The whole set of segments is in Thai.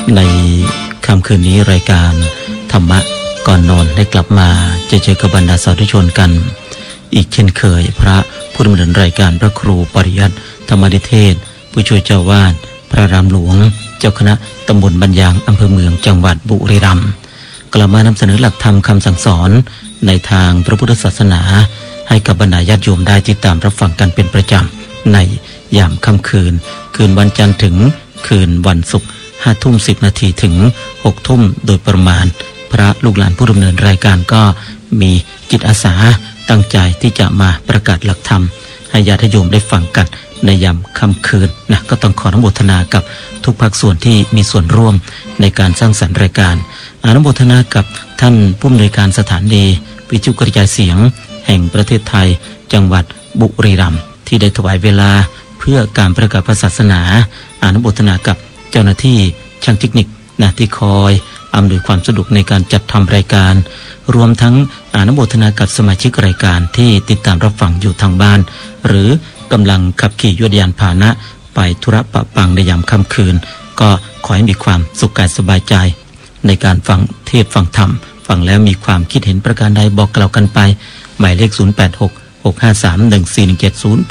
ในค่ำคืนนี้รายการธรรมะก่อนนอนได้กลับมาเจอกับบรรดาสาธุชนกันอีกเช่นเคยพระผู้ดำเนินรายการพระครูปริยัติธรรมนิเทศผู้ช่วยเจ้าวาดพระรามหลวงเจ้าคณะตำบลบรรยางอำเภอเมืองจังหวัดบุรีรัมย์กลับมานำเสนอหลักธรรมคำสั่งสอนในทางพระพุทธศาสนาให้กับบรรดาญาติโยมได้ติดตามรับฟังกันเป็นประจำในยามค่ำคืนวันจันทร์ถึงคืนวันศุกร์5:10 นาทีถึง6 ทุ่มโดยประมาณพระลูกหลานผู้ดำเนินรายการก็มีจิตอาสาตั้งใจที่จะมาประกาศหลักธรรมให้ญาติโยมได้ฟังกันในยามค่ำคืนนะก็ต้องขออนุโมทนากับทุกภาคส่วนที่มีส่วนร่วมในการสร้างสรรค์รายการอนุโมทนากับท่านผู้อำนวยการสถานีวิทยุกระจายเสียงแห่งประเทศไทยจังหวัดบุรีรัมย์ที่ได้ถวายเวลาเพื่อการประกาศศาสนาอนุโมทนากับเจ้าหน้าที่ช่างเทคนิคนะที่คอยอำนวยความสะดวกในการจัดทำรายการรวมทั้งอนุโมทนากับสมาชิกรายการที่ติดตามรับฟังอยู่ทางบ้านหรือกำลังขับขี่ยวดยานพาหนะไปธุระปะปังในยามค่ำคืนก็ขอให้มีความสุขกายสบายใจในการฟังเทศฟังธรรมฟังแล้วมีความคิดเห็นประการใดบอกกล่าวกันไปหมายเลข0866531417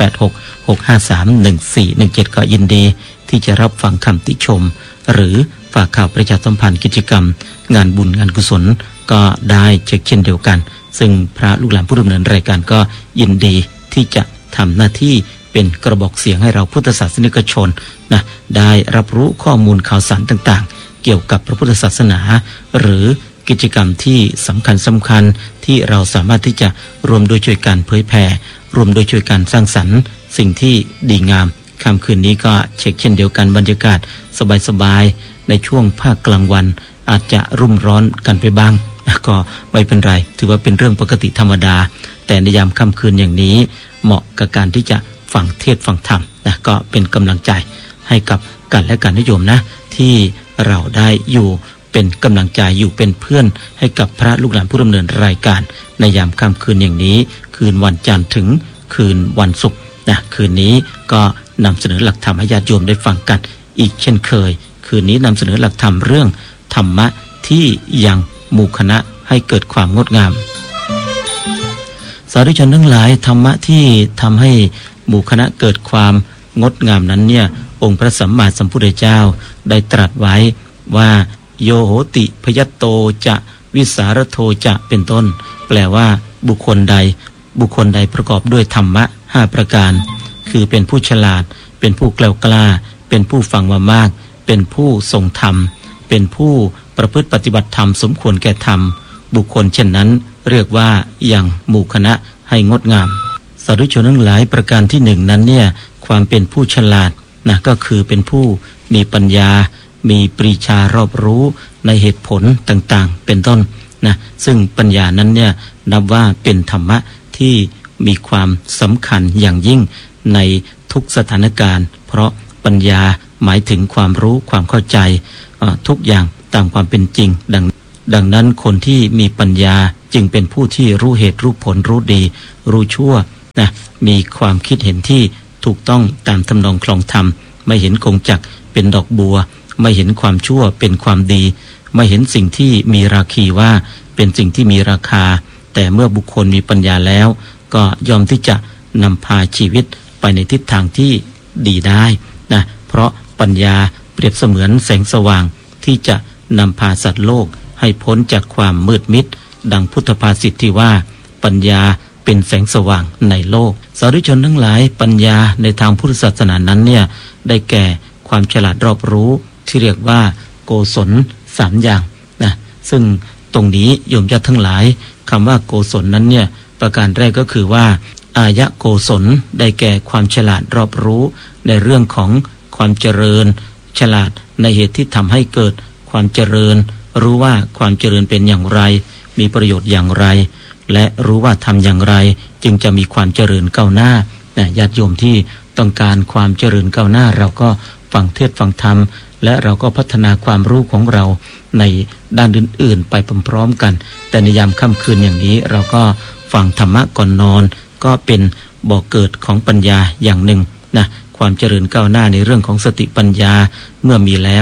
0866531417ก็ยินดีที่จะรับฟังคำติชมหรือฝากข่าวประชาสัมพันธ์กิจกรรมงานบุญงานกุศลก็ได้เช่นเดียวกันซึ่งพระลูกหลานผู้ดำเนินรายการก็ยินดีที่จะทำหน้าที่เป็นกระบอกเสียงให้เราพุทธศาสนิกชนนะได้รับรู้ข้อมูลข่าวสารต่างๆเกี่ยวกับพระพุทธศาสนาหรือกิจกรรมที่สำคัญที่เราสามารถที่จะรวมโดยช่วยการเผยแผ่รวมโดยช่วยการสร้างสรรค์สิ่งที่ดีงามค่ำคืนนี้ก็เช่นเดียวกันบรรยากาศสบายๆในช่วงภาคกลางวันอาจจะรุ่มร้อนกันไปบ้างก็ไม่เป็นไรถือว่าเป็นเรื่องปกติธรรมดาแต่ในยามค่ำคืนอย่างนี้เหมาะกับการที่จะฟังเทศฟังธรรมนะก็เป็นกำลังใจให้กับกันและกันนิยมนะที่เราได้อยู่เป็นกำลังใจอยู่เป็นเพื่อนให้กับพระลูกหลานผู้ดำเนินรายการในยามค่ำคืนอย่างนี้คืนวันจันทร์ถึงคืนวันศุกร์นะคืนนี้ก็นำเสนอหลักธรรมให้ญาติโยมได้ฟังกันอีกเช่นเคยคืนนี้นำเสนอหลักธรรมเรื่องธรรมะที่ยังหมู่คณะให้เกิดความงดงามสาธุชนทั้งหลายธรรมะที่ทำให้หมู่คณะเกิดความงดงามนั้นเนี่ยองค์พระสัมมาสัมพุทธเจ้าได้ตรัสไว้ว่าโยโหติพยัตโตจะวิสารโทจะเป็นต้นแปลว่าบุคคลใดประกอบด้วยธรรมะ5ประการคือเป็นผู้ฉลาดเป็นผู้แกล้วกล้าเป็นผู้ฟังมามากเป็นผู้ทรงธรรมเป็นผู้ประพฤติปฏิบัติธรรมสมควรแก่ธรรมบุคคลเช่นนั้นเรียกว่ายังหมู่คณะให้งดงามสาธุชนทั้งหลายประการที่1นั้นเนี่ยความเป็นผู้ฉลาดนะก็คือเป็นผู้มีปัญญามีปรีชารอบรู้ในเหตุผลต่างๆเป็นต้นนะซึ่งปัญญานั้นเนี่ยนับว่าเป็นธรรมะที่มีความสำคัญอย่างยิ่งในทุกสถานการณ์เพราะปัญญาหมายถึงความรู้ความเข้าใจทุกอย่างตามความเป็นจริงดังนั้นคนที่มีปัญญาจึงเป็นผู้ที่รู้เหตุรู้ผลรู้ดีรู้ชั่วนะมีความคิดเห็นที่ถูกต้องตามทำนองคลองธรรมไม่เห็นกงจักรเป็นดอกบัวไม่เห็นความชั่วเป็นความดีไม่เห็นสิ่งที่มีราคีว่าเป็นสิ่งที่มีราคาแต่เมื่อบุคคลมีปัญญาแล้วก็ยอมที่จะนำพาชีวิตไปในทิศทางที่ดีได้นะเพราะปัญญาเปรียบเสมือนแสงสว่างที่จะนำพาสัตว์โลกให้พ้นจากความมืดมิดดังพุทธภาษิตที่ว่าปัญญาเป็นแสงสว่างในโลกสาธุชนทั้งหลายปัญญาในทางพุทธศาสนานั้นเนี่ยได้แก่ความฉลาดรอบรู้ที่เรียกว่าโกศล3อย่างนะซึ่งตรงนี้โยมญาติทั้งหลายคำว่าโกศลนั้นเนี่ยประการแรกก็คือว่าอายะโกศลได้แก่ความฉลาดรอบรู้ในเรื่องของความเจริญฉลาดในเหตุที่ทำให้เกิดความเจริญรู้ว่าความเจริญเป็นอย่างไรมีประโยชน์อย่างไรและรู้ว่าทำอย่างไรจึงจะมีความเจริญก้าวหน้าญาติโยมที่ต้องการความเจริญก้าวหน้าเราก็ฟังเทศน์ฟังธรรมและเราก็พัฒนาความรู้ของเราในด้านอื่นๆไปพร้อมๆกันแต่ในยามค่ำคืนอย่างนี้เราก็ฟังธรรมะก่อนนอนก็เป็นบ่อเกิดของปัญญาอย่างหนึ่งนะความเจริญก้าวหน้าในเรื่องของสติปัญญาเมื่อมีแล้ว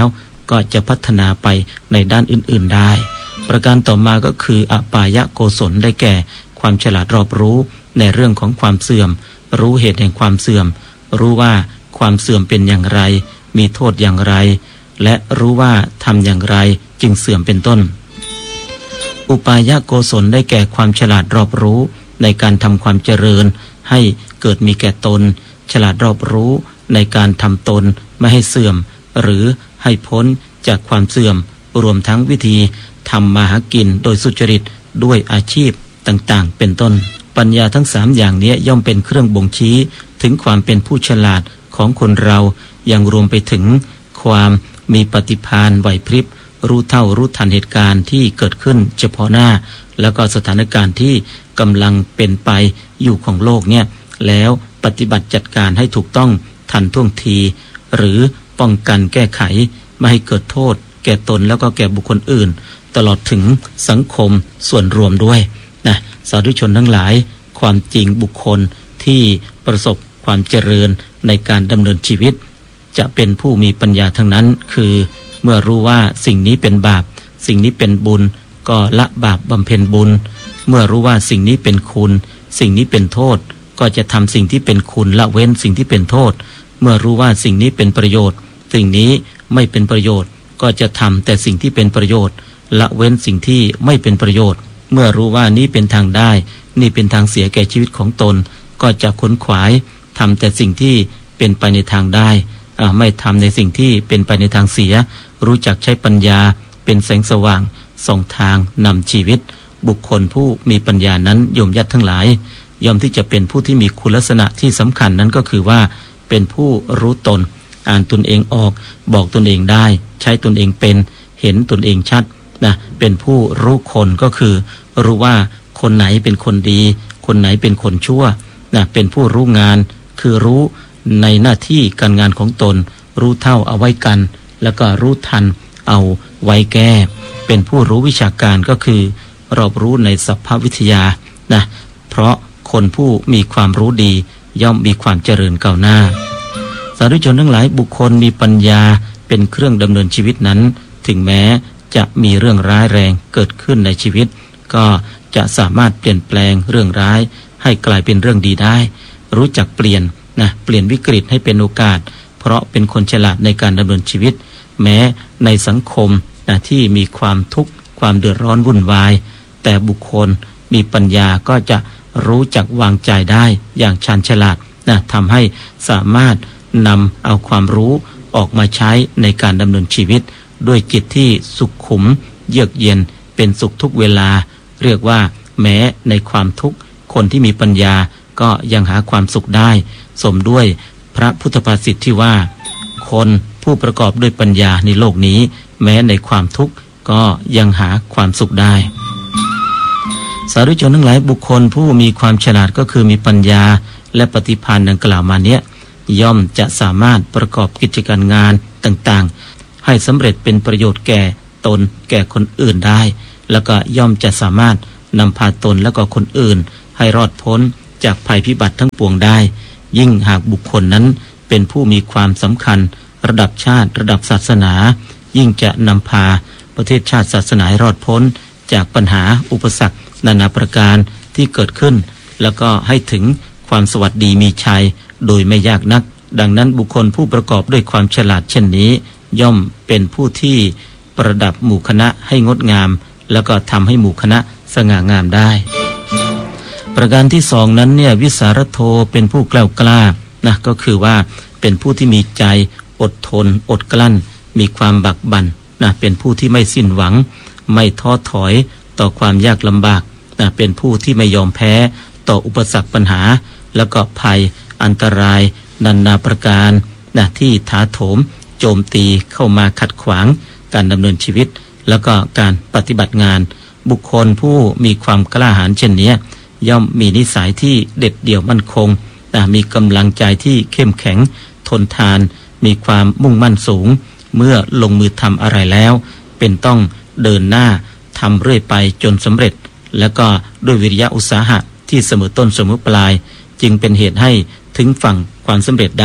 ก็จะพัฒนาไปในด้านอื่นๆได้ประการต่อมาก็คืออปายโกศลได้แก่ความฉลาดรอบรู้ในเรื่องของความเสื่อมรู้เหตุแห่งความเสื่อมรู้ว่าความเสื่อมเป็นอย่างไรมีโทษอย่างไรและรู้ว่าทำอย่างไรจึงเสื่อมเป็นต้นอุปายโกศลได้แก่ความฉลาดรอบรู้ในการทำความเจริญให้เกิดมีแก่ตนฉลาดรอบรู้ในการทำตนไม่ให้เสื่อมหรือให้พ้นจากความเสื่อมรวมทั้งวิธีทำมาหากินโดยสุจริตด้วยอาชีพต่างๆเป็นต้นปัญญาทั้ง3อย่างนี้ย่อมเป็นเครื่องบ่งชี้ถึงความเป็นผู้ฉลาดของคนเรายังรวมไปถึงความมีปฏิภาณไหวพริบรู้เท่ารู้ทันเหตุการณ์ที่เกิดขึ้นเฉพาะหน้าแล้วก็สถานการณ์ที่กำลังเป็นไปอยู่ของโลกเนี่ยแล้วปฏิบัติจัดการให้ถูกต้องทันท่วงทีหรือป้องกันแก้ไขไม่ให้เกิดโทษแก่ตนแล้วก็แก่บุคคลอื่นตลอดถึงสังคมส่วนรวมด้วยนะสาธุชนทั้งหลายความจริงบุคคลที่ประสบความเจริญในการดำเนินชีวิตจะเป็นผู้มีปัญญาทั้งนั้นคือเมื่อรู้ว่าสิ่งนี้เป็นบาปสิ่งนี้เป็นบุญก็ละบาปบำเพ็ญบุญเมื่อรู้ว่าสิ่งนี้เป็นคุณสิ่งนี้เป็นโทษก็จะทำสิ่งที่เป็นคุณละเว้นสิ่งที่เป็นโทษเมื่อรู้ว่าสิ่งนี้เป็นประโยชน์สิ่งนี้ไม่เป็นประโยชน์ก็จะทำแต่สิ่งที่เป็นประโยชน์ละเว้นสิ่งที่ไม่เป็นประโยชน์เมื่อรู้ว่านี้เป็นทางได้นี่เป็นทางเสียแก่ชีวิตของตนก็จะขนขวายทำแต่สิ่งที่เป็นไปในทางได้ไม่ทำในสิ่งที่เป็นไปในทางเสียรู้จักใช้ปัญญาเป็นแสงสว่างส่องทางนำชีวิตบุคคลผู้มีปัญญานั้นโยมญาติทั้งหลายย่อมที่จะเป็นผู้ที่มีคุณลักษณะที่สำคัญนั้นก็คือว่าเป็นผู้รู้ตนอ่านตนเองออกบอกตนเองได้ใช้ตนเองเป็นเห็นตนเองชัดนะเป็นผู้รู้คนก็คือรู้ว่าคนไหนเป็นคนดีคนไหนเป็นคนชั่วนะเป็นผู้รู้งานคือรู้ในหน้าที่การงานของตนรู้เท่าเอาไว้กันแล้วก็รู้ทันเอาไว้แก้เป็นผู้รู้วิชาการก็คือรอบรู้ในสภาพวิทยานะเพราะคนผู้มีความรู้ดีย่อมมีความเจริญก้าวหน้าสาธุชนทั้งหลายบุคคลมีปัญญาเป็นเครื่องดำเนินชีวิตนั้นถึงแม้จะมีเรื่องร้ายแรงเกิดขึ้นในชีวิตก็จะสามารถเปลี่ยนแปลงเรื่องร้ายให้กลายเป็นเรื่องดีได้รู้จักเปลี่ยนวิกฤตให้เป็นโอกาสเพราะเป็นคนฉลาดในการดำเนินชีวิตแม้ในสังคมที่มีความทุกข์ความเดือดร้อนวุ่นวายแต่บุคคลมีปัญญาก็จะรู้จักวางใจได้อย่างชาญฉลาดทำให้สามารถนำเอาความรู้ออกมาใช้ในการดำเนินชีวิตด้วยจิตที่สุขุมเยือกเย็นเป็นสุขทุกเวลาเรียกว่าแม้ในความทุกข์คนที่มีปัญญาก็ยังหาความสุขได้สมด้วยพระพุทธภาษิตที่ว่าคนผู้ประกอบด้วยปัญญาในโลกนี้แม้ในความทุกข์ก็ยังหาความสุขได้สาธุชนทั้งหลายบุคคลผู้มีความฉลาดก็คือมีปัญญาและปฏิภาณดังกล่าวมาเนี้ยย่อมจะสามารถประกอบกิจการงานต่างๆให้สำเร็จเป็นประโยชน์แก่ตนแก่คนอื่นได้แล้วก็ย่อมจะสามารถนำพาตนและก็คนอื่นให้รอดพ้นจากภัยพิบัติทั้งปวงได้ยิ่งหากบุคคลนั้นเป็นผู้มีความสำคัญระดับชาติระดับศาสนายิ่งจะนำพาประเทศชาติศาสนาให้รอดพ้นจากปัญหาอุปสรรคนานาประการที่เกิดขึ้นแล้วก็ให้ถึงความสวัสดีมีชัยโดยไม่ยากนักดังนั้นบุคคลผู้ประกอบด้วยความฉลาดเช่นนี้ย่อมเป็นผู้ที่ประดับหมู่คณะให้งดงามแล้วก็ทำให้หมู่คณะสง่างามได้ประการที่2นั้นเนี่ยวิสารโธเป็นผู้กล้ากล้าก็คือว่าเป็นผู้ที่มีใจอดทนอดกลั้นมีความบักบั่นเป็นผู้ที่ไม่สิ้นหวังไม่ท้อถอยต่อความยากลำบากเป็นผู้ที่ไม่ยอมแพ้ต่ออุปสรรคปัญหาแล้วก็ภัยอันตรายนานาประการที่ถาโถมโจมตีเข้ามาขัดขวางการดำเนินชีวิตแล้วก็การปฏิบัติงานบุคคลผู้มีความกล้าหาญเช่นนี้ย่อมมีนิสัยที่เด็ดเดี่ยวมั่นคงมีกำลังใจที่เข้มแข็งทนทานมีความมุ่งมั่นสูงเมื่อลงมือทำอะไรแล้วเป็นต้องเดินหน้าทำเรื่อยไปจนสำเร็จแล้วก็ด้วยวิริยะอุตสาหะที่เสมอต้นเสมอปลายจึงเป็นเหตุให้ถึงฝั่งความสำเร็จได้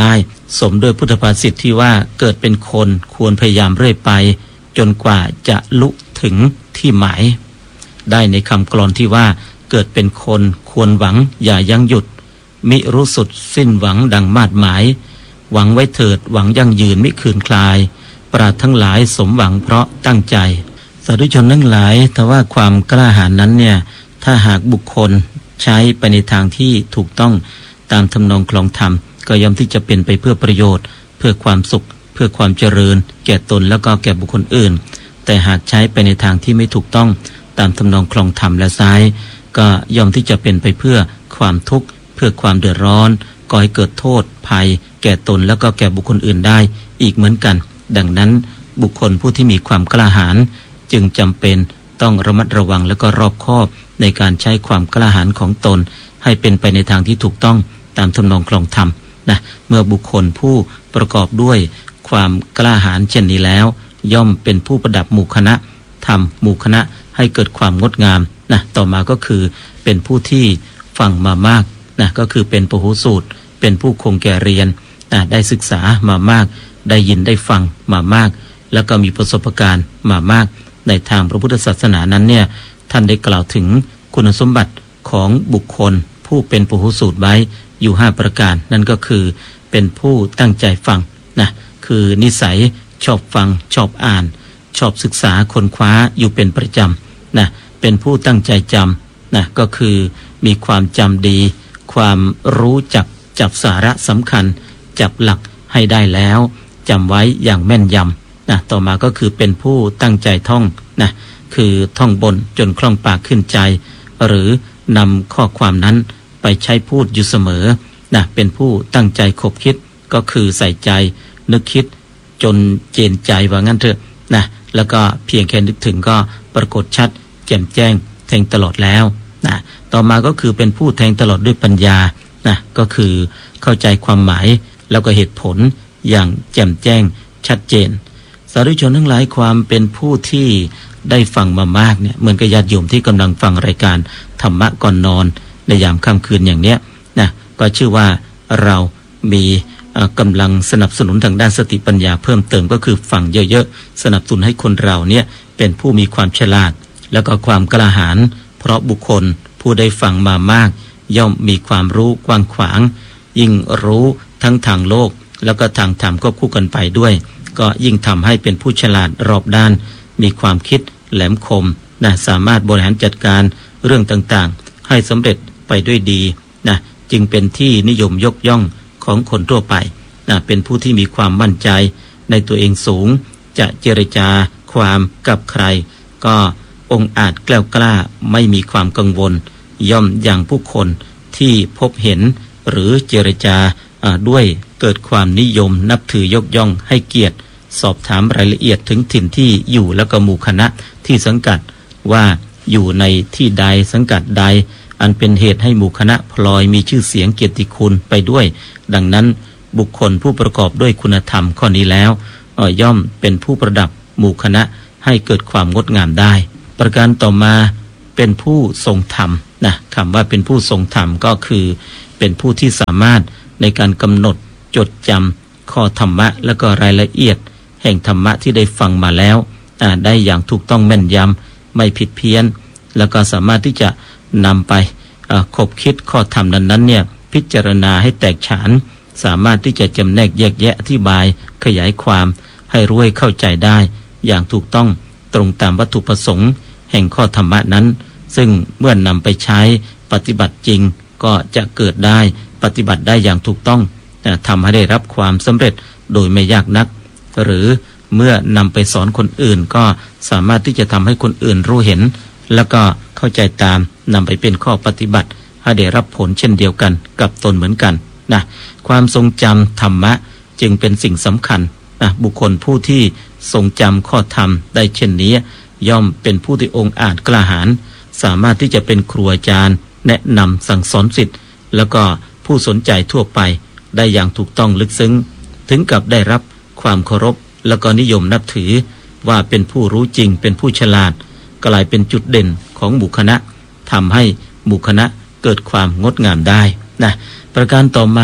สมด้วยพุทธภาษิตที่ว่าเกิดเป็นคนควรพยายามเรื่อยไปจนกว่าจะลุถึงที่หมายได้ในคำกลอนที่ว่าเกิดเป็นคนควรหวังอย่ายั้งหยุดมิรู้สุดสิ้นหวังดังมาดหมายหวังไว้เถิดหวังยั่งยืนมิคืนคลายปราดทั้งหลายสมหวังเพราะตั้งใจสาธุชนทั้งหลายแต่ว่าความกล้าหาญนั้นเนี่ยถ้าหากบุคคลใช้ไปในทางที่ถูกต้องตามทำนองคลองธรรมก็ย่อมที่จะเป็นไปเพื่อประโยชน์เพื่อความสุขเพื่อความเจริญแก่ตนแล้วก็แก่บุคคลอื่นแต่หากใช้ไปในทางที่ไม่ถูกต้องตามทำนองคลองธรรมและซ้ายก็ย่อมที่จะเป็นไปเพื่อความทุกข์เพื่อความเดือดร้อนก่อให้เกิดโทษภัยแก่ตนแล้วก็แก่บุคคลอื่นได้อีกเหมือนกันดังนั้นบุคคลผู้ที่มีความกล้าหาญจึงจำเป็นต้องระมัดระวังและก็รอบคอบในการใช้ความกล้าหาญของตนให้เป็นไปในทางที่ถูกต้องตามทำนองคลองธรรมนะเมื่อบุคคลผู้ประกอบด้วยความกล้าหาญเช่นนี้แล้วย่อมเป็นผู้ประดับหมู่คณะทำหมู่คณะให้เกิดความงดงามนะต่อมาก็คือเป็นผู้ที่ฟังมามากนะก็คือเป็นปหูสูตรเป็นผู้คงแก่เรียนนะได้ศึกษามามากได้ยินได้ฟังมามากแล้วก็มีประสบการณ์มามากในทางพระพุทธศาสนานั้นเนี่ยท่านได้กล่าวถึงคุณสมบัติของบุคคลผู้เป็นปหูสูตรไว้อยู่5ประการนั่นก็คือเป็นผู้ตั้งใจฟังนะคือนิสัยชอบฟังชอบอ่านชอบศึกษาค้นคว้าอยู่เป็นประจำนะเป็นผู้ตั้งใจจำนะก็คือมีความจำดีความรู้จักจับสาระสำคัญจับหลักให้ได้แล้วจำไว้อย่างแม่นยำนะต่อมาก็คือเป็นผู้ตั้งใจท่องนะคือท่องบนจนคล่องปากขึ้นใจหรือนำข้อความนั้นไปใช้พูดอยู่เสมอนะเป็นผู้ตั้งใจคบคิดก็คือใส่ใจนึกคิดจนเจนใจว่างั้นเถอะนะแล้วก็เพียงแค่นึกถึงก็ปรากฏชัดแจ่มแจ้งแทงตลอดแล้วนะต่อมาก็คือเป็นผู้แทงตลอดด้วยปัญญานะก็คือเข้าใจความหมายแล้วก็เหตุผลอย่างแจ่มแจ้งชัดเจนสาธุชนทั้งหลายความเป็นผู้ที่ได้ฟังมามากเนี่ยเหมือนกับญาติโยมที่กำลังฟังรายการธรรมะก่อนนอนในยามค่ำคืนอย่างเนี้ยนะก็ชื่อว่าเรามีกำลังสนับสนุนทางด้านสติปัญญาเพิ่มเติมก็คือฟังเยอะๆสนับสนุนให้คนเราเนี่ยเป็นผู้มีความฉลาดแล้วก็ความกล้าหาญเพราะบุคคลผู้ได้ฟังมามากย่อมมีความรู้กว้างขวางยิ่งรู้ทั้งทางโลกแล้วก็ทางธรรมควบคู่กันไปด้วยก็ยิ่งทำให้เป็นผู้ฉลาดรอบด้านมีความคิดแหลมคมนะสามารถบริหารจัดการเรื่องต่างๆให้สำเร็จไปด้วยดีนะจึงเป็นที่นิยมยกย่องของคนทั่วไปนะเป็นผู้ที่มีความมั่นใจในตัวเองสูงจะเจรจาความกับใครก็องอาจแกล้วกล้าไม่มีความกังวลย่อมอย่างผู้คนที่พบเห็นหรือเจรจาด้วยเกิดความนิยมนับถือยกย่องให้เกียรติสอบถามรายละเอียดถึงถิ่นที่อยู่แล้วก็หมู่คณะที่สังกัดว่าอยู่ในที่ใดสังกัดใดอันเป็นเหตุให้หมู่คณะพลอยมีชื่อเสียงเกียรติคุณไปด้วยดังนั้นบุคคลผู้ประกอบด้วยคุณธรรมข้อนี้แล้วย่อมเป็นผู้ประดับหมู่คณะให้เกิดความงดงามได้ประการต่อมาเป็นผู้ทรงธรรมนะคำว่าเป็นผู้ทรงธรรมก็คือเป็นผู้ที่สามารถในการกำหนดจดจำข้อธรรมะและก็รายละเอียดแห่งธรรมะที่ได้ฟังมาแล้วได้อย่างถูกต้องแม่นยำไม่ผิดเพี้ยนแล้วก็สามารถที่จะนำไปคบคิดข้อธรรมนั้นเนี่ยพิจารณาให้แตกฉานสามารถที่จะจำแนกแยกแยะอธิบายขยายความให้รู้ให้เข้าใจได้อย่างถูกต้องตรงตามวัตถุประสงค์แห่งข้อธรรมะนั้นซึ่งเมื่อนำไปใช้ปฏิบัติจริงก็จะเกิดได้ปฏิบัติได้อย่างถูกต้องทำให้ได้รับความสำเร็จโดยไม่ยากนักหรือเมื่อนำไปสอนคนอื่นก็สามารถที่จะทำให้คนอื่นรู้เห็นแล้วก็เข้าใจตามนำไปเป็นข้อปฏิบัติให้ได้รับผลเช่นเดียวกันกับตนเหมือนกันนะความทรงจำธรรมะจึงเป็นสิ่งสำคัญนะบุคคลผู้ที่ทรงจำข้อธรรมได้เช่นนี้ย่อมเป็นผู้ที่องอาจกล้าหาญสามารถที่จะเป็นครูอาจารย์แนะนำสั่งสอนศิษย์แล้วก็ผู้สนใจทั่วไปได้อย่างถูกต้องลึกซึ้งถึงกับได้รับความเคารพแล้วก็นิยมนับถือว่าเป็นผู้รู้จริงเป็นผู้ฉลาดกลายเป็นจุดเด่นของหมู่คณะทำให้หมู่คณะเกิดความงดงามได้นะประการต่อมา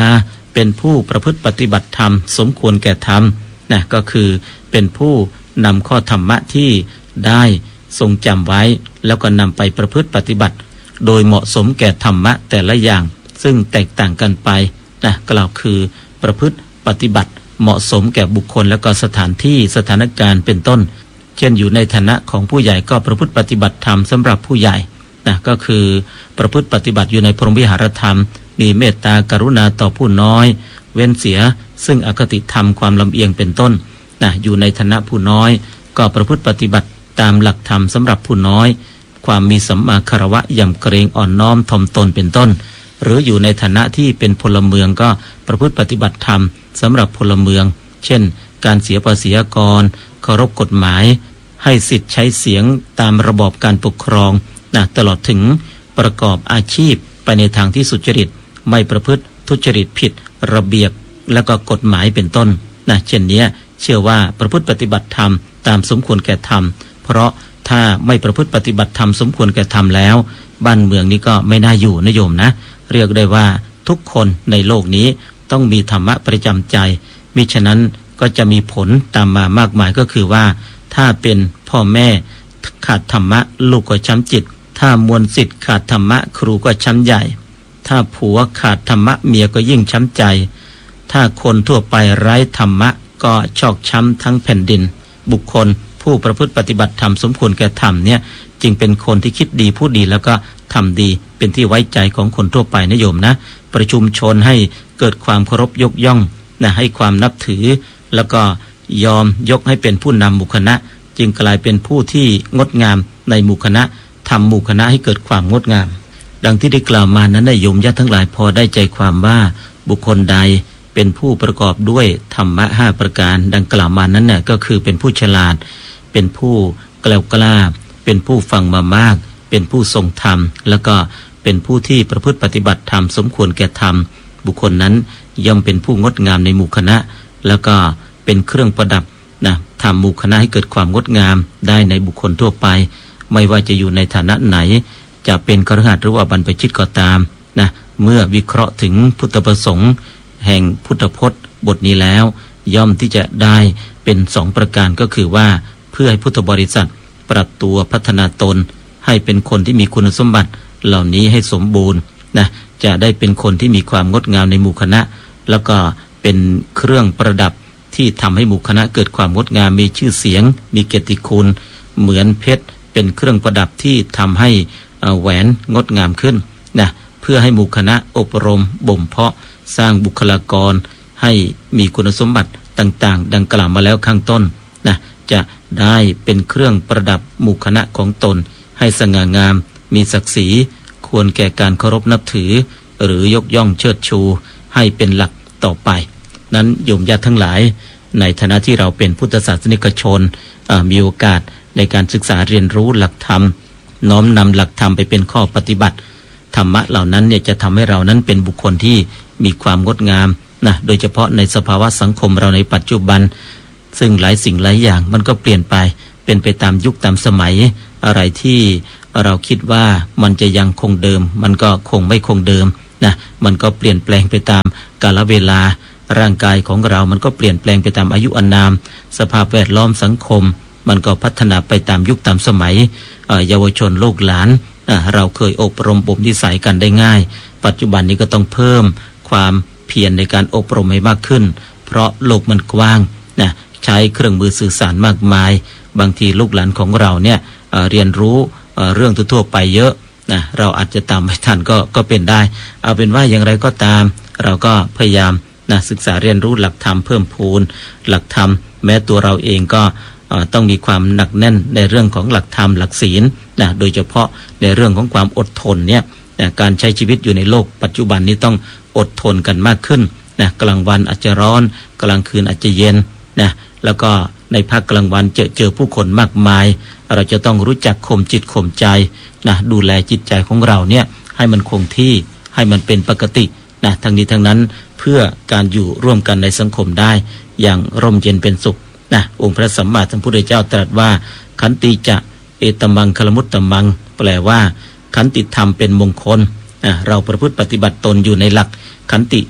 เป็นผู้ประพฤติปฏิบัติธรรมสมควรแก่ธรรมนะก็คือเป็นผู้นำข้อธรรมะที่ได้ทรงจำไว้แล้วก็นำไปประพฤติปฏิบัติโดยเหมาะสมแก่ธรรมะแต่ละอย่างซึ่งแตกต่างกันไปนะกล่าวคือประพฤติปฏิบัติเหมาะสมแก่บุคคลและก็สถานที่สถานการณ์เป็นต้นเช่นอยู่ในฐานะของผู้ใหญ่ก็ประพฤติปฏิบัติธรรมสำหรับผู้ใหญ่นะก็คือประพฤติปฏิบัติอยู่ในพรหมวิหารธรรมมีเมตตากรุณาต่อผู้น้อยเว้นเสียซึ่งอคติธรรมความลำเอียงเป็นต้นนะอยู่ในฐานะผู้น้อยก็ประพฤติปฏิบัติตามหลักธรรมสำหรับผู้น้อยความมีสัมมาคารวะยำเกรงอ่อนน้อมถ่อมตนเป็นต้นหรืออยู่ในฐานะที่เป็นพลเมืองก็ประพฤติปฏิบัติธรรมสำหรับพลเมืองเช่นการเสียภาษีอากรเคารพกฎหมายให้สิทธิ์ใช้เสียงตามระบอบการปกครองนะตลอดถึงประกอบอาชีพไปในทางที่สุจริตไม่ประพฤติทุจริตผิดระเบียบและก็กฎหมายเป็นต้นนะเช่นนี้เชื่อว่าประพฤติปฏิบัติธรรมตามสมควรแก่ธรรมเพราะถ้าไม่ประพฤติปฏิบัติธรรมสมควรแก่ธรรมแล้วบ้านเมืองนี้ก็ไม่น่าอยู่นะโยมนะเรียกได้ว่าทุกคนในโลกนี้ต้องมีธรรมะประจำใจมิฉะนั้นก็จะมีผลตามมามากมายก็คือว่าถ้าเป็นพ่อแม่ขาดธรรมะลูกก็ช้ำจิตถ้ามวลศิษย์ขาดธรรมะครูก็ช้ำใหญ่ถ้าผัวขาดธรรมะเมียก็ยิ่งช้ำใจถ้าคนทั่วไปไร้ธรรมะก็ชอกช้ำทั้งแผ่นดินบุคคลผู้ประพฤติปฏิบัติธรรมสมควรแก่ธรรมเนี่ยจึงเป็นคนที่คิดดีพูดดีแล้วก็ทำดีเป็นที่ไว้ใจของคนทั่วไปนะโยมนะประชุมชนให้เกิดความเคารพยกย่องนะให้ความนับถือแล้วก็ยอมยกให้เป็นผู้นำหมู่คณะจึงกลายเป็นผู้ที่งดงามในหมู่คณะทำหมู่คณะให้เกิดความงดงามดังที่ได้กล่าวมานั้นโยมญาติทั้งหลายพอได้ใจความว่าบุคคลใดเป็นผู้ประกอบด้วยธรรมะ5ประการดังกล่าวมานั้นน่ะก็คือเป็นผู้ฉลาดเป็นผู้แกล้วกล้าเป็นผู้ฟังมามากเป็นผู้ทรงธรรมแล้วก็เป็นผู้ที่ประพฤติปฏิบัติธรรมสมควรแก่ธรรมบุคคลนั้นย่อมเป็นผู้งดงามในหมู่คณะแล้วก็เป็นเครื่องประดับนะทำหมู่คณะให้เกิดความงดงามได้ในบุคคลทั่วไปไม่ว่าจะอยู่ในฐานะไหนจะเป็นคฤหัสถ์หรือว่าบรรพชิตก็ตามนะเมื่อวิเคราะห์ถึงพุทธประสงค์แห่งพุทธพจน์บทนี้แล้วย่อมที่จะได้เป็น2ประการก็คือว่าเพื่อให้พุทธบริษัทปรับตัวพัฒนาตนให้เป็นคนที่มีคุณสมบัติเหล่านี้ให้สมบูรณ์นะจะได้เป็นคนที่มีความงดงามในหมู่คณะแล้วก็เป็นเครื่องประดับที่ทำให้หมู่คณะเกิดความงดงามมีชื่อเสียงมีเกียรติคุณเหมือนเพชรเป็นเครื่องประดับที่ทำให้แหวนงดงามขึ้นนะเพื่อให้หมู่คณะอบรมบ่มเพาะสร้างบุคลากรให้มีคุณสมบัติต่างๆดังกล่าวมาแล้วข้างต้นนะจะได้เป็นเครื่องประดับหมู่คณะของตนให้สง่างามมีศักดิ์ศรีควรแก่การเคารพนับถือหรือยกย่องเชิดชูให้เป็นหลักต่อไปนั้นโยมญาติทั้งหลายในฐานะที่เราเป็นพุทธศาสนิกชนมีโอกาสในการศึกษาเรียนรู้หลักธรรมน้อมนำหลักธรรมไปเป็นข้อปฏิบัติธรรมะเหล่านั้นเนี่ยจะทำให้เรานั้นเป็นบุคคลที่มีความงดงามนะโดยเฉพาะในสภาวะสังคมเราในปัจจุบันซึ่งหลายสิ่งหลายอย่างมันก็เปลี่ยนไปเป็นไปตามยุคตามสมัยอะไรที่เราคิดว่ามันจะยังคงเดิมมันก็คงไม่คงเดิมนะมันก็เปลี่ยนแปลงไปตามกาลเวลาร่างกายของเรามันก็เปลี่ยนแปลงไปตามอายุอานามสภาพแวดล้อมสังคมมันก็พัฒนาไปตามยุคตามสมัยเยาวชนลูกหลานเราเคยอบรมบ่มนิสัยกันได้ง่ายปัจจุบันนี้ก็ต้องเพิ่มความเพียรในการอบรมให้มากขึ้นเพราะโลกมันกว้างนะใช้เครื่องมือสื่อสารมากมายบางทีลูกหลานของเราเนี่ยเรียนรู้เรื่องทั่วไปเยอะนะเราอาจจะตามไม่ทันก็เป็นได้เอาเป็นว่าอย่างไรก็ตามเราก็พยายามนะศึกษาเรียนรู้หลักธรรมเพิ่มพูนหลักธรรมแม้ตัวเราเองก็ต้องมีความหนักแน่นในเรื่องของหลักธรรมหลักศีลนะโดยเฉพาะในเรื่องของความอดทนเนี่ยการใช้ชีวิตอยู่ในโลกปัจจุบันนี้ต้องอดทนกันมากขึ้นนะกลางวันอาจจะร้อนกลางคืนอาจจะเย็นนะแล้วก็ในภาคกลางวันเจอผู้คนมากมายเราจะต้องรู้จักข่มจิตข่มใจนะดูแลจิตใจของเราเนี่ยให้มันคงที่ให้มันเป็นปกตินะทั้งนี้ทั้งนั้นเพื่อการอยู่ร่วมกันในสังคมได้อย่างร่มเย็นเป็นสุขนะองค์พระสัมมาสัมพุทธเจ้าตรัสว่าขันติจะเอตมังคลมุตตมังแปลว่าขันติธรรมเป็นมงคลเราประพฤติปฏิบัติตนอยู่ในหลักขันติเนี่ย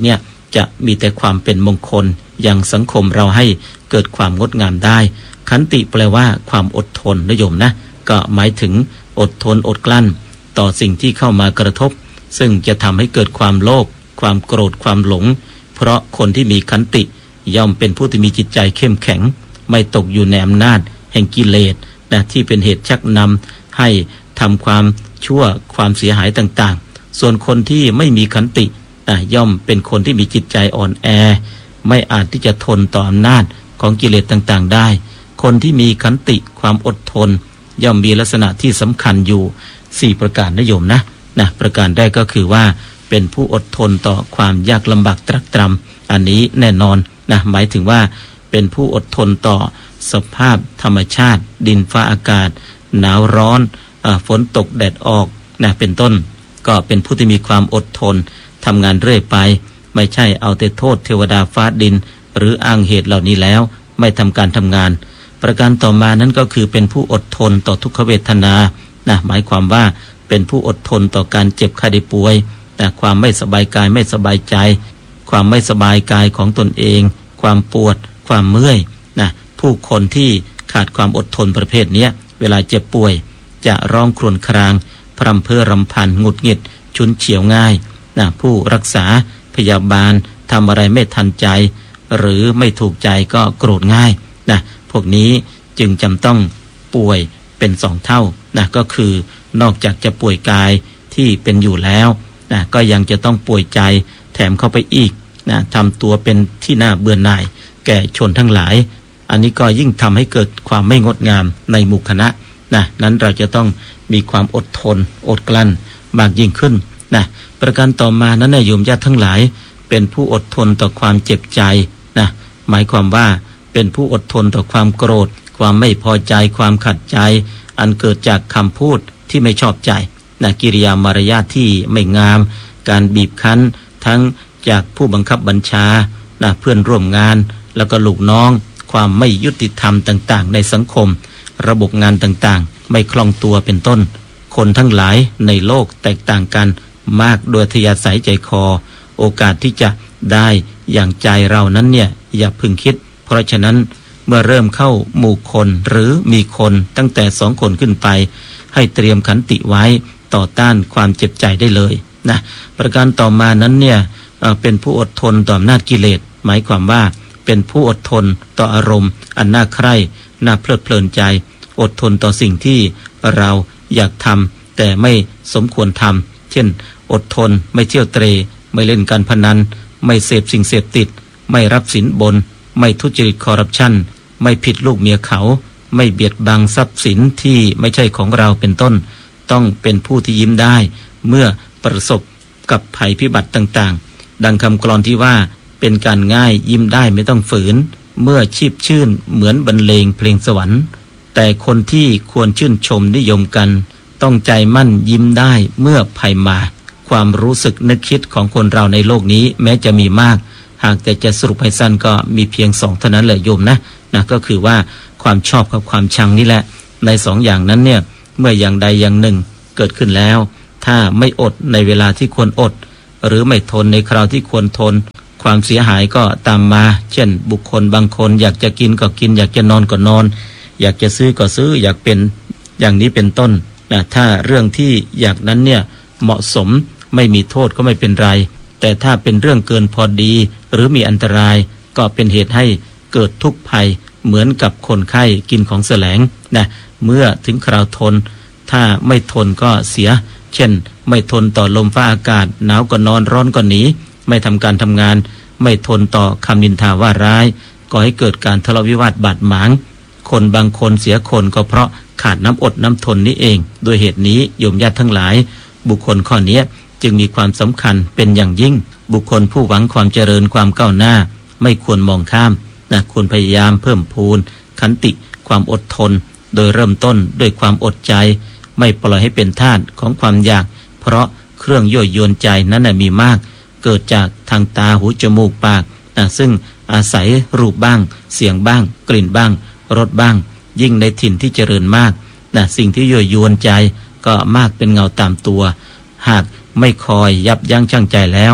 จะมีแต่ความเป็นมงคลอย่างสังคมเราให้เกิดความงดงามได้ขันติแปลว่าความอดทนนะโยมนะก็หมายถึงอดทนอดกลั้นต่อสิ่งที่เข้ามากระทบซึ่งจะทำให้เกิดความโลภความโกรธความหลงเพราะคนที่มีขันติย่อมเป็นผู้ที่มีจิตใจเข้มแข็งไม่ตกอยู่ในอำนาจแห่งกิเลสนะที่เป็นเหตุชักนำให้ทำความชั่วความเสียหายต่างๆส่วนคนที่ไม่มีขันติย่อมเป็นคนที่มีจิตใจอ่อนแอไม่อาจที่จะทนต่ออำนาจของกิเลสต่างๆได้คนที่มีขันติความอดทนย่อมมีลักษณะที่สำคัญอยู่4ประการนะโยมนะประการแรกก็คือว่าเป็นผู้อดทนต่อความยากลำบากตรักตรำอันนี้แน่นอนหมายถึงว่าเป็นผู้อดทนต่อสภาพธรรมชาติดินฟ้าอากาศหนาวร้อนฝนตกแดดออกเป็นต้นก็เป็นผู้ที่มีความอดทนทำงานเรื่อยไปไม่ใช่เอาแต่โทษเทวดาฟ้าดินหรืออ้างเหตุเหล่านี้แล้วไม่ทำการทำงานประการต่อมานั้นก็คือเป็นผู้อดทนต่อทุกขเวทนาหมายความว่าเป็นผู้อดทนต่อการเจ็บไข้ได้ป่วยความไม่สบายกายไม่สบายใจความไม่สบายกายของตนเองความปวดความเมื่อยผู้คนที่ขาดความอดทนประเภทนี้เวลาเจ็บป่วยจะร้องครวญครางพร่ำเพ้อรำพันหงุดหงิดฉุนเฉียวง่ายผู้รักษาพยาบาลทำอะไรไม่ทันใจหรือไม่ถูกใจก็โกรธง่ายพวกนี้จึงจำต้องป่วยเป็น2เท่าก็คือนอกจากจะป่วยกายที่เป็นอยู่แล้วก็ยังจะต้องป่วยใจแถมเข้าไปอีกทำตัวเป็นที่น่าเบื่อหน่ายแก่ชนทั้งหลายอันนี้ก็ยิ่งทำให้เกิดความไม่งดงามในหมู่คณะนั้นเราจะต้องมีความอดทนอดกลั้นมากยิ่งขึ้นประการต่อมานั้นโยมญาติทั้งหลายเป็นผู้อดทนต่อความเจ็บใจหมายความว่าเป็นผู้อดทนต่อความโกรธความไม่พอใจความขัดใจอันเกิดจากคำพูดที่ไม่ชอบใจกิริยามารยาทที่ไม่งามการบีบคั้นทั้งจากผู้บังคับบัญชาเพื่อนร่วมงานแล้วก็ลูกน้องความไม่ยุติธรรมต่างๆในสังคมระบบงานต่างๆไม่คล่องตัวเป็นต้นคนทั้งหลายในโลกแตกต่างกันมากโดยอัธยาศัยใจคอโอกาสที่จะได้อย่างใจเรานั้นเนี่ยอย่าพึงคิดเพราะฉะนั้นเมื่อเริ่มเข้าหมู่คนหรือมีคนตั้งแต่2 คนขึ้นไปให้เตรียมขันติไว้ต่อต้านความเจ็บใจได้เลยประการต่อมานั้นเนี่ยเป็นผู้อดทนต่ออำนาจกิเลสหมายความว่าเป็นผู้อดทนต่ออารมณ์อันน่าใคร่น่าเพลิดเพลินใจอดทนต่อสิ่งที่เราอยากทำแต่ไม่สมควรทำเช่นอดทนไม่เที่ยวเตร่ไม่เล่นการพนันไม่เสพสิ่งเสพติดไม่รับสินบนไม่ทุจริตคอร์รัปชันไม่ผิดลูกเมียเขาไม่เบียดบังทรัพย์สินที่ไม่ใช่ของเราเป็นต้นต้องเป็นผู้ที่ยิ้มได้เมื่อประสบกับภัยพิบัติต่างๆดังคำกลอนที่ว่าเป็นการง่ายยิ้มได้ไม่ต้องฝืนเมื่อชีพชื่นเหมือนบรรเลงเพลงสวรรค์แต่คนที่ควรชื่นชมนิยมกันต้องใจมั่นยิ้มได้เมื่อภัยมาความรู้สึกนึกคิดของคนเราในโลกนี้แม้จะมีมากหากแต่จะสรุปให้สั้นก็มีเพียง2เท่านั้นแหละโยมนะก็คือว่าความชอบกับความชังนี่แหละใน2อย่างนั้นเนี่ยเมื่ออย่างใดอย่างหนึ่งเกิดขึ้นแล้วถ้าไม่อดในเวลาที่ควรอดหรือไม่ทนในคราวที่ควรทนความเสียหายก็ตามมาเช่นบุคคลบางคนอยากจะกินก็กินอยากจะนอนก็นอนอยากจะซื้อก็ซื้ออยากเป็นอย่างนี้เป็นต้นถ้าเรื่องที่อยากนั้นเนี่ยเหมาะสมไม่มีโทษก็ไม่เป็นไรแต่ถ้าเป็นเรื่องเกินพอดีหรือมีอันตรายก็เป็นเหตุให้เกิดทุกข์ภัยเหมือนกับคนไข้กินของแสลงเมื่อถึงคราวทนถ้าไม่ทนก็เสียเช่นไม่ทนต่อลมฟ้าอากาศหนาวก็นอนร้อนก็หนีไม่ทำการทำงานไม่ทนต่อคำนินทาว่าร้ายก่อให้เกิดการทะเลาะวิวาทบาดหมางคนบางคนเสียคนก็เพราะขาดน้ำอดน้ำทนนี้เองโดยเหตุนี้โยมญาติทั้งหลายบุคคลข้อนี้จึงมีความสำคัญเป็นอย่างยิ่งบุคคลผู้หวังความเจริญความก้าวหน้าไม่ควรมองข้ามควรพยายามเพิ่มพูนขันติความอดทนโดยเริ่มต้นด้วยความอดใจไม่ปล่อยให้เป็นทาสของความอยากเพราะเครื่องยั่วยวนใจนั้นมีมากเกิดจากทางตาหูจมูกปากซึ่งอาศัยรูปบ้างเสียงบ้างกลิ่นบ้างรสบ้างยิ่งในถิ่นที่เจริญมากสิ่งที่ยั่วยวนใจก็มากเป็นเงาตามตัวหากไม่คอยยับยั้งชั่งใจแล้ว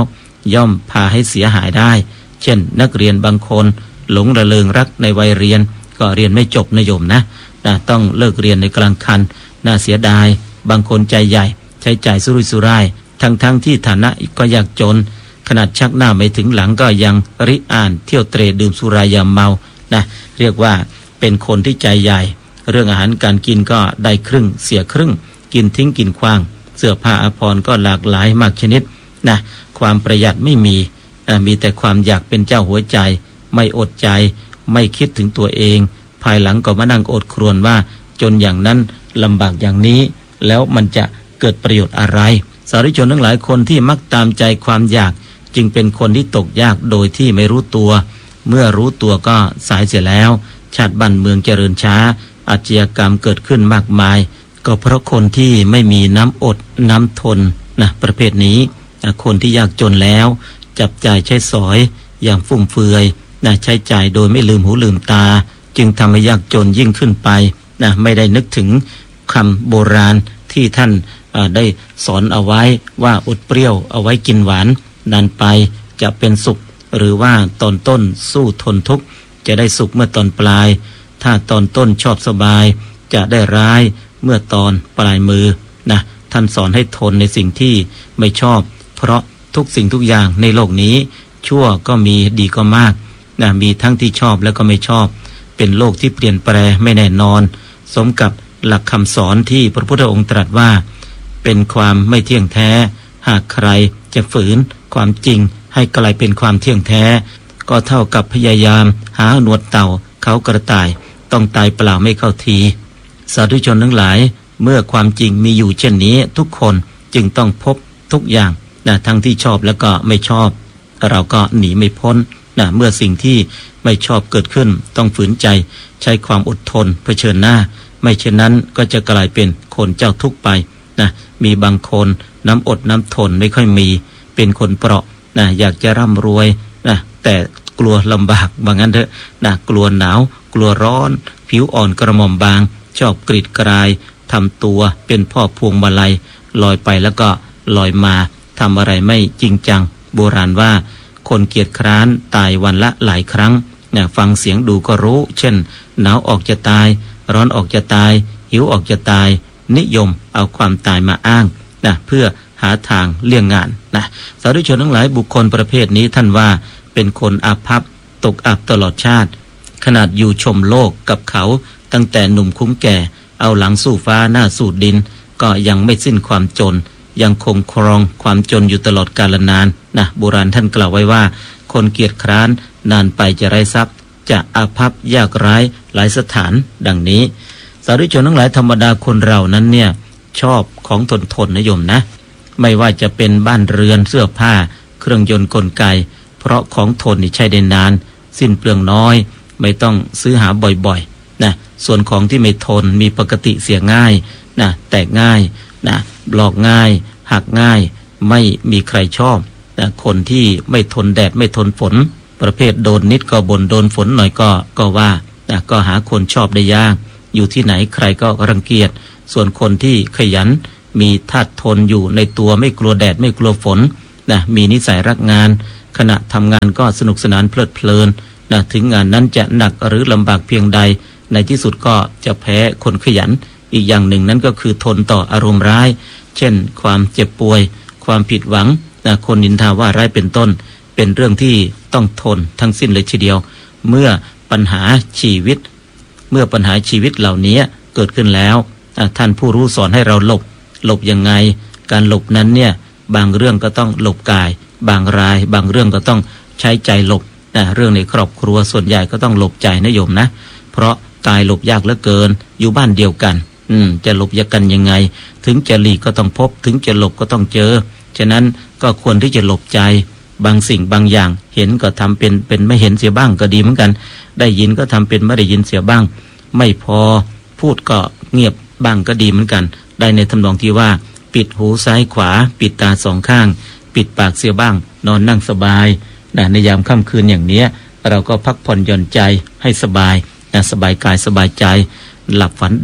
ย่อมพาให้เสียหายได้เช่นนักเรียนบางคนหลงระเริงรักในวัยเรียนก็เรียนไม่จบนะโยมนะต้องเลิกเรียนในกลางคันน่าเสียดายบางคนใจใหญ่ใช้จ่ายสุรุ่ยสุร่ายทั้งที่ฐานะก็ยากจนขนาดชักหน้าไม่ถึงหลังก็ยังริอ่านเที่ยวเตร่ดื่มสุรายาเมาเรียกว่าเป็นคนที่ใจใหญ่เรื่องอาหารการกินก็ได้ครึ่งเสียครึ่งกินทิ้งกินขว้างเสื้อผ้าอาภรณ์ก็หลากหลายมากชนิดความประหยัดไม่มีแต่ความอยากเป็นเจ้าหัวใจไม่อดใจไม่คิดถึงตัวเองภายหลังก็มานั่งอดครวญว่าจนอย่างนั้นลำบากอย่างนี้แล้วมันจะเกิดประโยชน์อะไรสาธุชนทั้งหลายคนที่มักตามใจความอยากจึงเป็นคนที่ตกยากโดยที่ไม่รู้ตัวเมื่อรู้ตัวก็สายเสียแล้วชาติบ้านเมืองเจริญช้าอาชญากรรมเกิดขึ้นมากมายก็เพราะคนที่ไม่มีน้ำอดน้ำทนประเภทนี้คนที่ยากจนแล้วจับจ่ายใช้สอยอย่างฟุ่มเฟือยใช้จ่ายโดยไม่ลืมหูลืมตาจึงทำให้ยากจนยิ่งขึ้นไปไม่ได้นึกถึงคำโบราณที่ท่านได้สอนเอาไว้ว่าอดเปรี้ยวเอาไว้กินหวานนานไปจะเป็นสุขหรือว่าตอนต้นสู้ทนทุกข์จะได้สุขเมื่อตอนปลายถ้าตอนต้นชอบสบายจะได้ร้ายเมื่อตอนปลายมือท่านสอนให้ทนในสิ่งที่ไม่ชอบเพราะทุกสิ่งทุกอย่างในโลกนี้ชั่วก็มีดีก็มากมีทั้งที่ชอบแล้วก็ไม่ชอบเป็นโลกที่เปลี่ยนแปลไม่แน่นอนสมกับหลักคำสอนที่พระพุทธองค์ตรัสว่าเป็นความไม่เที่ยงแท้หากใครจะฝืนความจริงให้กลายเป็นความเที่ยงแท้ก็เท่ากับพยายามหาหนวดเต่าเขากระต่ายต้องตายเปล่าไม่เข้าทีสาธุชนทั้งหลายเมื่อความจริงมีอยู่เช่นนี้ทุกคนจึงต้องพบทุกอย่างทั้งที่ชอบแล้วก็ไม่ชอบเราก็หนีไม่พ้นเมื่อสิ่งที่ไม่ชอบเกิดขึ้นต้องฝืนใจใช้ความอดทนเผชิญหน้าไม่เช่นนั้นก็จะกลายเป็นคนเจ้าทุกข์ไปมีบางคนน้ำอดน้ำทนไม่ค่อยมีเป็นคนเปราะอยากจะร่ำรวยแต่กลัวลำบากบางงั้นเถอะกลัวหนาวกลัวร้อนผิวอ่อนกระหม่อมบางชอบกรีดกรายทำตัวเป็นพ่อพวงมาลัยลอยไปแล้วก็ลอยมาทำอะไรไม่จริงจังโบราณว่าคนเกียจคร้านตายวันละหลายครั้งฟังเสียงดูก็รู้เช่นหนาวออกจะตายร้อนออกจะตายหิวออกจะตายนิยมเอาความตายมาอ้างเพื่อหาทางเลี่ยงงานสาธุชนทั้งหลายบุคคลประเภทนี้ท่านว่าเป็นคนอาภัพตกอับตลอดชาติขนาดอยู่ชมโลกกับเขาตั้งแต่หนุ่มคุ้มแก่เอาหลังสู้ฟ้าหน้าสู้ดินก็ยังไม่สิ้นความจนยังคงครองความจนอยู่ตลอดกาลนานโบราณท่านกล่าวไว้ว่าคนเกียจคร้านนานไปจะไร้ทรัพย์จะอาภัพยากไร้หลายสถานดังนี้สาธุชนทั้งหลายธรรมดาคนเรานั้นเนี่ยชอบของทนนะโยมนะไม่ว่าจะเป็นบ้านเรือนเสื้อผ้าเครื่องยนต์กลไกเพราะของทนนี่ใช้ได้นานสิ้นเปลืองน้อยไม่ต้องซื้อหาบ่อยๆส่วนของที่ไม่ทนมีปกติเสียง่ายแตกง่ายหลอกง่ายหักง่ายไม่มีใครชอบคนที่ไม่ทนแดดไม่ทนฝนประเภทโดนนิดก็บ่นโดนฝนหน่อยก็ว่าก็หาคนชอบได้ยากอยู่ที่ไหนใครก็รังเกียจส่วนคนที่ขยันมีธาตุทนอยู่ในตัวไม่กลัวแดดไม่กลัวฝนมีนิสัยรักงานขณะทำงานก็สนุกสนานเพลิดเพลินถึงงานนั้นจะหนักหรือลำบากเพียงใดในที่สุดก็จะแพ้คนขยันอีกอย่างหนึ่งนั้นก็คือทนต่ออารมณ์ร้ายเช่นความเจ็บป่วยความผิดหวังคนนินทาว่าร้ายเป็นต้นเป็นเรื่องที่ต้องทนทั้งสิ้นเลยทีเดียวเมื่อปัญหาชีวิตเหล่านี้เกิดขึ้นแล้วท่านผู้รู้สอนให้เราหลบยังไงการหลบนั้นเนี่ยบางเรื่องก็ต้องหลบกายบางเรื่องก็ต้องใช้ใจหลบเรื่องในครอบครัวส่วนใหญ่ก็ต้องหลบใจนะโยมนะเพราะกายหลบยากเหลือเกินอยู่บ้านเดียวกันจะหลบยากกันยังไงถึงจะหลีกก็ต้องพบถึงจะหลบก็ต้องเจอฉะนั้นก็ควรที่จะหลบใจบางสิ่งบางอย่างเห็นก็ทำเป็นไม่เห็นเสียบ้างก็ดีเหมือนกันได้ยินก็ทำเป็นไม่ได้ยินเสียบ้างไม่พอพูดก็เงียบบ้างก็ดีเหมือนกันได้ในทำนองที่ว่าปิดหูซ้ายขวาปิดตาสองข้างปิดปากเสียบ้างนอนนั่งสบายในยามค่ำคืนอย่างนี้เราก็พักผ่อนหย่อนใจให้สบายสบายกายสบายใจหลับฝันดี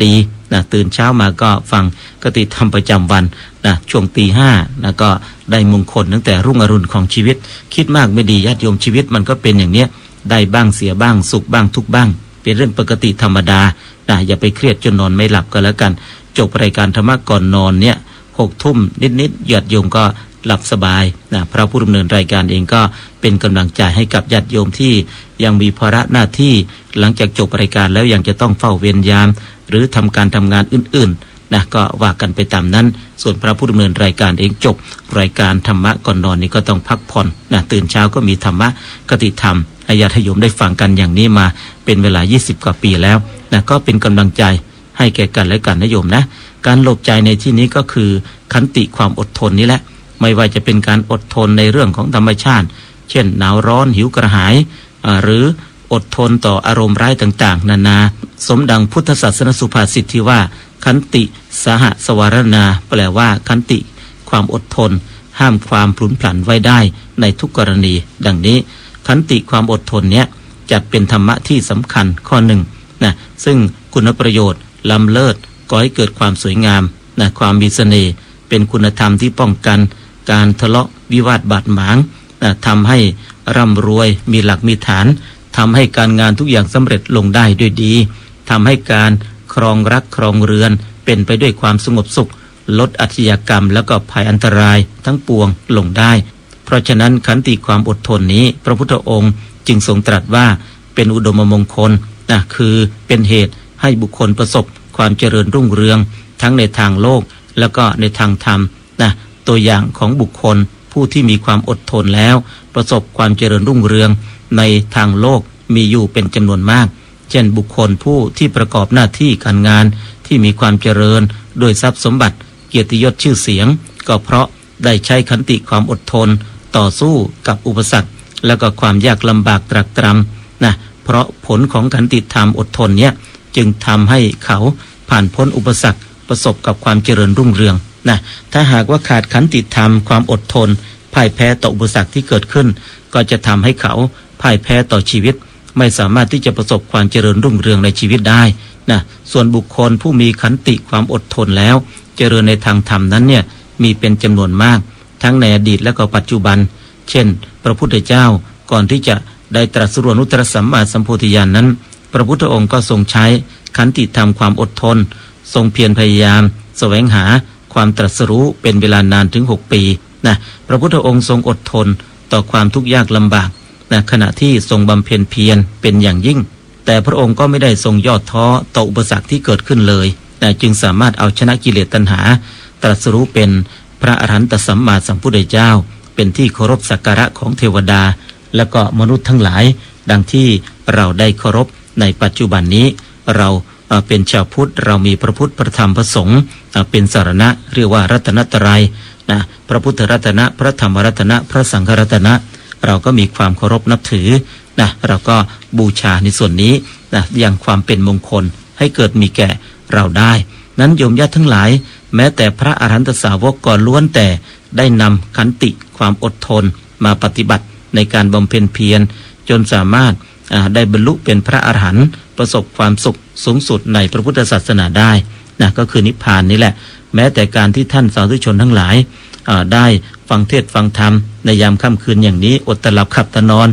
นะตื่นเช้ามาก็ฟังคติธรรมประจำวันนะช่วงตีห้านะก็ได้มงคลตั้งแต่รุ่งอรุณของชีวิตคิดมากไม่ดีญาติโยมชีวิตมันก็เป็นอย่างเนี้ยได้บ้างเสียบ้างสุขบ้างทุกบ้างเป็นเรื่องปกติธรรมดานะอย่าไปเครียดจนนอนไม่หลับก็แล้วกันจบรายการธรรมะก่อนนอนเนี่ย6 ทุ่มนิดญาติโยมก็หลับสบายนะพระผู้ดำเนินรายการเองก็เป็นกำลังใจให้กับญาติโยมที่ยังมีภาระหน้าที่หลังจากจบรายการแล้วยังจะต้องเฝ้าเวรยามหรือทำการทำงานอื่นๆนะก็ว่ากันไปตามนั้นส่วนพระผู้ดำเนินรายการเองจบรายการธรรมะก่อนนอนนี่ก็ต้องพักผ่อนนะตื่นเช้าก็มีธรรมะคติธรรมให้ญาติโยมได้ฟังกันอย่างนี้มาเป็นเวลา20 กว่าปีแล้วนะก็เป็นกำลังใจให้แก่กันและกันนะโยมนะการหลบใจในที่นี้ก็คือขันติความอดทนนี่แหละไม่ว่าจะเป็นการอดทนในเรื่องของธรรมชาติเช่นหนาวร้อนหิวกระหายหรืออดทนต่ออารมณ์ร้ายต่างๆนานาสมดังพุทธศาสนสุภาษิตที่ว่าขันติสหสวารณาแปลว่าขันติความอดทนห้ามความพลุนพลันไว้ได้ในทุกกรณีดังนี้ขันติความอดทนเนี้ยจัดเป็นธรรมะที่สำคัญข้อหนึ่งนะซึ่งคุณประโยชน์ล้ำเลิศก่อให้เกิดความสวยงามนะความมีเสน่ห์เป็นคุณธรรมที่ป้องกันการทะเลาะวิวาทบาดหมางนะทำให้ร่ำรวยมีหลักมีฐานทำให้การงานทุกอย่างสำเร็จลงได้ด้วยดีทำให้การครองรักครองเรือนเป็นไปด้วยความสงบสุขลดอาชญากรรมแล้วก็ภัยอันตรายทั้งปวงลงได้เพราะฉะนั้นขันติความอดทนนี้พระพุทธองค์จึงทรงตรัสว่าเป็นอุดมมงคลนะคือเป็นเหตุให้บุคคลประสบความเจริญรุ่งเรืองทั้งในทางโลกแล้วก็ในทางธรรมนะตัวอย่างของบุคคลผู้ที่มีความอดทนแล้วประสบความเจริญรุ่งเรืองในทางโลกมีอยู่เป็นจำนวนมากเช่นบุคคลผู้ที่ประกอบหน้าที่การงานที่มีความเจริญด้วยทรัพย์สมบัติเกียรติยศชื่อเสียงก็เพราะได้ใช้ขันติความอดทนต่อสู้กับอุปสรรคแล้วก็ความยากลำบากตรากตรำนะเพราะผลของขันติธรรมอดทนเนี้ยจึงทำให้เขาผ่านพ้นอุปสรรคประสบกับความเจริญรุ่งเรืองนะถ้าหากว่าขาดขันติธรรมความอดทนพ่ายแพ้ต่ออุปสรรคที่เกิดขึ้นก็จะทำให้เขาพ่ายแพ้ต่อชีวิตไม่สามารถที่จะประสบความเจริญรุ่งเรืองในชีวิตได้นะส่วนบุคคลผู้มีขันติความอดทนแล้วเจริญในทางธรรมนั้นเนี่ยมีเป็นจำนวนมากทั้งในอดีตและก็ปัจจุบันเช่นพระพุทธเจ้าก่อนที่จะได้ตรัสรู้อนุตตรสัมมาสัมโพธิญาณนั้นพระพุทธองค์ก็ทรงใช้ขันติธรรมความอดทนทรงเพียรพยายามแสวงหาความตรัสรู้เป็นเวลานานถึง6 ปีนะพระพุทธองค์ทรงอดทนต่อความทุกข์ยากลำบากนะขณะที่ทรงบำเพ็ญเพียรเป็นอย่างยิ่งแต่พระองค์ก็ไม่ได้ทรงย่อท้อต่ออุปสรรคที่เกิดขึ้นเลยนะจึงสามารถเอาชนะกิเลสตัณหาตรัสรู้เป็นพระอรหันตสัมมาสัมพุทธเจ้าเป็นที่เคารพสักการะของเทวดาและก็มนุษย์ทั้งหลายดังที่เราได้เคารพในปัจจุบันนี้เราเป็นชาวพุทธเรามีพระพุทธพระธรรมพระสงฆ์เป็นสรณะเรียกว่ารัตนตรัยนะพระพุทธรัตนะพระธรรมรัตนะพระสังฆรัตนะเราก็มีความเคารพนับถือนะเราก็บูชาในส่วนนี้นะอย่างความเป็นมงคลให้เกิดมีแก่เราได้นั้นโยมญาติทั้งหลายแม้แต่พระอรหันตสาวกก็ล้วนแต่ได้นำขันติความอดทนมาปฏิบัติในการบำเพ็ญเพียรจนสามารถได้บรรลุเป็นพระอรหันต์ประสบความสุขสูงสุดในพระพุทธศาสนาได้นะก็คือนิพพานนี่แหละแม้แต่การที่ท่านสาธุชนทั้งหลายได้ฟังเทศน์ฟังธรรมในยามค่ำคืนอย่างนี้อดตะหลับขับตะนอน